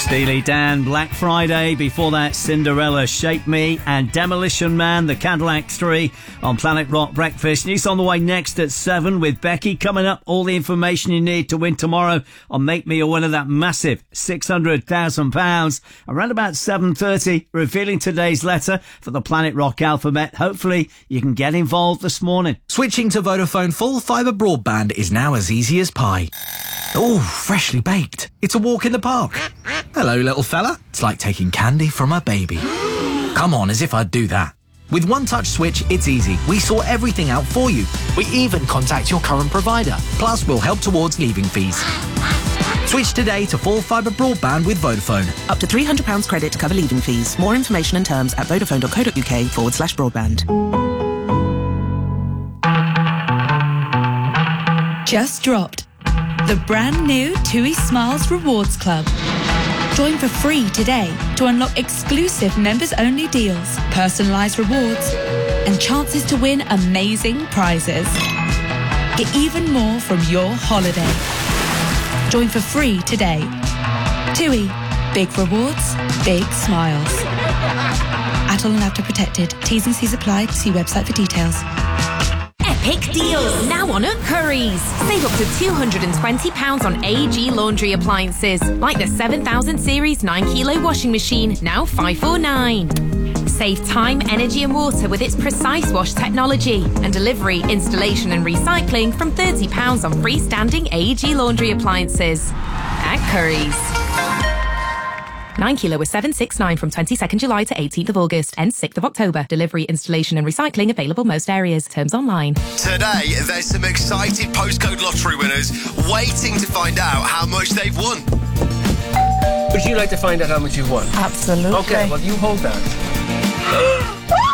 Steely Dan, Black Friday. Before that, Cinderella, Shape Me, and Demolition Man, The Cadillac 3 on Planet Rock Breakfast. News on the way next at 7 with Becky. Coming up, all the information you need to win tomorrow on Make Me a Winner, that massive £600,000. Around about 7:30, revealing today's letter for the Planet Rock alphabet. Hopefully, you can get involved this morning. Switching to Vodafone full fibre broadband is now as easy as pie. Oh, freshly baked. It's a walk in the park. Hello, little fella. It's like taking candy from a baby. Come on, as if I'd do that. With One Touch Switch, it's easy. We sort everything out for you. We even contact your current provider. Plus, we'll help towards leaving fees. Switch today to full fibre broadband with Vodafone. Up to £300 credit to cover leaving fees. More information and terms at vodafone.co.uk/broadband. Just dropped. The brand new TUI Smiles Rewards Club. Join for free today to unlock exclusive members-only deals, personalised rewards, and chances to win amazing prizes. Get even more from your holiday. Join for free today. TUI. Big rewards, big smiles. Adult and After Protected. T's and C's apply. See website for details. Epic deals now on at Currys. Save up to £220 on AEG laundry appliances, like the 7000 series 9kg washing machine, now £549. Save time, energy and water with its Precise Wash technology, and delivery, installation and recycling from £30 on freestanding AEG laundry appliances. At Currys. 9kg was £769 from 22nd July to 18th of August. Ends 6th of October. Delivery, installation and recycling available most areas. Terms online. Today, there's some excited postcode lottery winners waiting to find out how much they've won. Would you like to find out how much you've won? Absolutely. Okay, well, you hold that.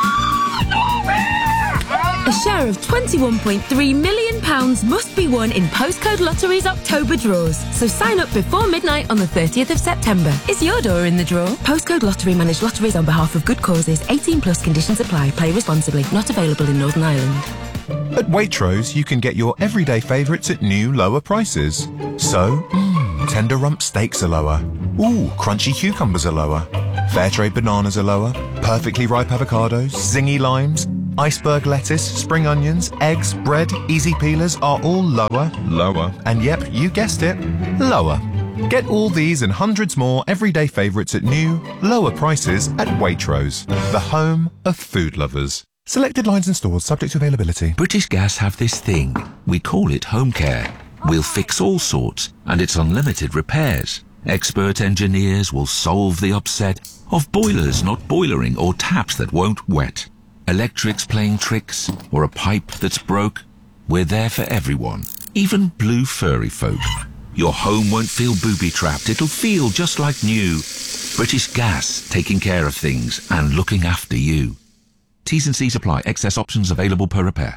A share of £21.3 million must be won in Postcode Lottery's October draws. So sign up before midnight on the 30th of September. Is your door in the draw? Postcode Lottery manage lotteries on behalf of good causes. 18 plus conditions apply. Play responsibly. Not available in Northern Ireland. At Waitrose, you can get your everyday favourites at new, lower prices. So, tender rump steaks are lower. Ooh, crunchy cucumbers are lower. Fairtrade bananas are lower. Perfectly ripe avocados, zingy limes, iceberg lettuce, spring onions, eggs, bread, easy peelers are all lower. And yep, you guessed it, lower. Get all these and hundreds more everyday favourites at new, lower prices at Waitrose, the home of food lovers. Selected lines and stores subject to availability. British Gas have this thing. We call it home care. We'll fix all sorts, and it's unlimited repairs. Expert engineers will solve the upset of boilers not boilering or taps that won't wet. Electrics playing tricks, or a pipe that's broke. We're there for everyone, even blue furry folk. Your home won't feel booby-trapped, it'll feel just like new. British Gas, taking care of things and looking after you. T's and C's apply. Excess options available per repair.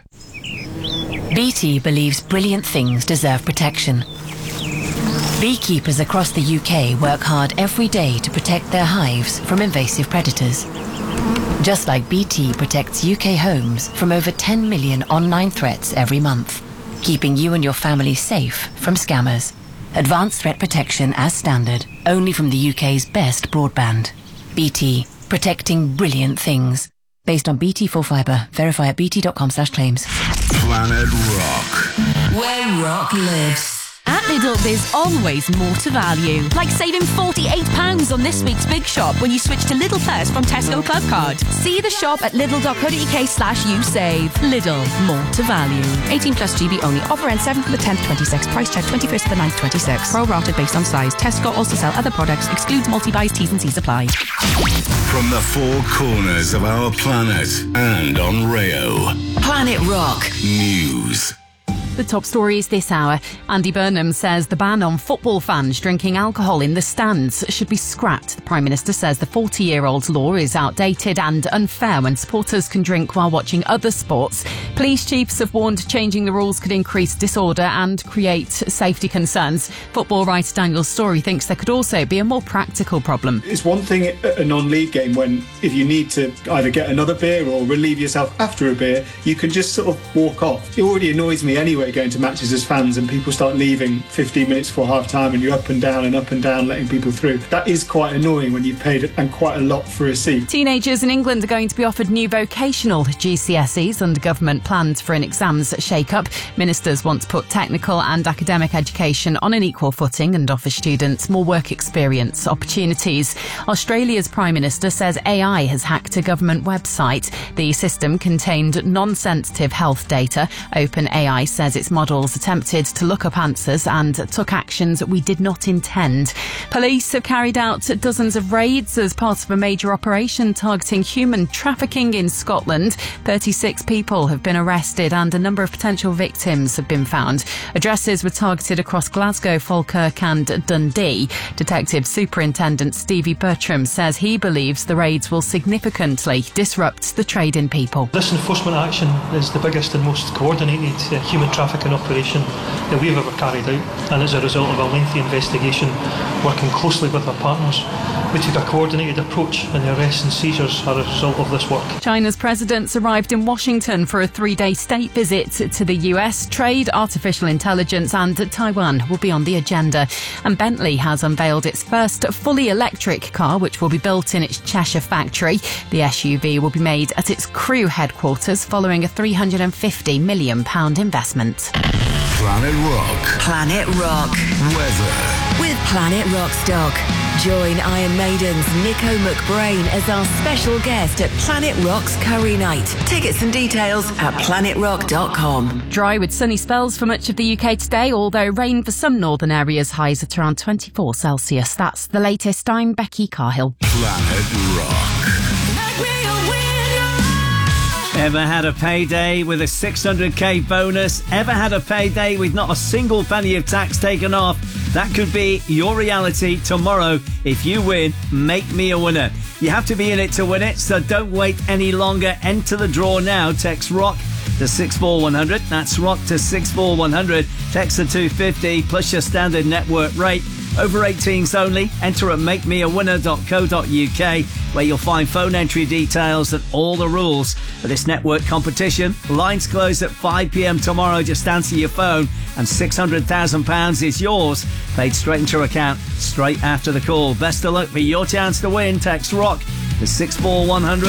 BT believes brilliant things deserve protection. Beekeepers across the UK work hard every day to protect their hives from invasive predators. Just like BT protects UK homes from over 10 million online threats every month, keeping you and your family safe from scammers. Advanced threat protection as standard, only from the UK's best broadband. BT, protecting brilliant things. Based on BT Full Fibre. Verify at bt.com/claims. Planet Rock. Where rock lives. At Lidl, there's always more to value. Like saving £48 on this week's Big Shop when you switch to Lidl First from Tesco Club Card. See the shop at lidl.co.uk/usave. Lidl, more to value. 18 plus GB only. Offer ends 7th to the 10th, 26. Price check 21st to the 9th, 26. Pro rated based on size. Tesco also sell other products. Excludes multi-buys, T's and C's apply. From the four corners of our planet and on Rayo. Planet Rock News. The top stories this hour. Andy Burnham says the ban on football fans drinking alcohol in the stands should be scrapped. The Prime Minister says the 40-year-old law is outdated and unfair when supporters can drink while watching other sports. Police chiefs have warned changing the rules could increase disorder and create safety concerns. Football writer Daniel Storey thinks there could also be a more practical problem. It's one thing at a non-league game when if you need to either get another beer or relieve yourself after a beer, you can just sort of walk off. It already annoys me anyway anyway going to matches as fans, and people start leaving 15 minutes before half time and you're up and down letting people through. That is quite annoying when you've paid and quite a lot for a seat. Teenagers in England are going to be offered new vocational GCSEs under government plans for an exams shake-up. Ministers want to put technical and academic education on an equal footing and offer students more work experience opportunities. Australia's Prime Minister says AI has hacked a government website. The system contained non-sensitive health data. OpenAI says its models attempted to look up answers and took actions we did not intend. Police have carried out dozens of raids as part of a major operation targeting human trafficking in Scotland. 36 people have been arrested and a number of potential victims have been found. Addresses were targeted across Glasgow, Falkirk and Dundee. Detective Superintendent Stevie Bertram says he believes the raids will significantly disrupt the trade in people. This enforcement action is the biggest and most coordinated human trafficking operation that we've ever carried out, and as a result of a lengthy investigation working closely with our partners, we took a coordinated approach, and the arrests and seizures are a result of this work. China's president's arrived in Washington for a 3-day state visit to the US. Trade, artificial intelligence and Taiwan will be on the agenda. And Bentley has unveiled its first fully electric car, which will be built in its Cheshire factory. The SUV will be made at its Crewe headquarters following a £350 million investment. Planet Rock. Planet Rock. Weather. With Planet Rock Stock. Join Iron Maiden's Nico McBrain as our special guest at Planet Rock's Curry Night. Tickets and details at planetrock.com. Dry with sunny spells for much of the UK today, although rain for some northern areas, highs at around 24 Celsius. That's the latest. I'm Becky Carhill. Planet Rock. Ever had a payday with a 600k bonus? Ever had a payday with not a single penny of tax taken off? That could be your reality tomorrow if you win Make Me a Winner. You have to be in it to win it, so don't wait any longer. Enter the draw now. Text ROCK to 64100. That's ROCK to 64100. Text the 250 plus your standard network rate. Over 18s only. Enter at makmeawinner.co.uk, where you'll find phone entry details and all the rules for this network competition. Lines close at 5 p.m. tomorrow. Just answer your phone and £600,000 is yours, paid straight into your account straight after the call. Best of luck for your chance to win. Text ROCK to 64100.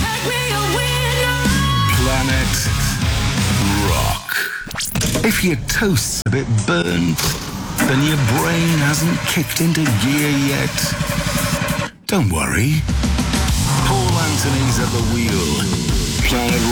Planet Rock. If your toast's a bit burnt, then your brain hasn't kicked into gear yet. Don't worry. Paul Anthony's at the wheel. Planet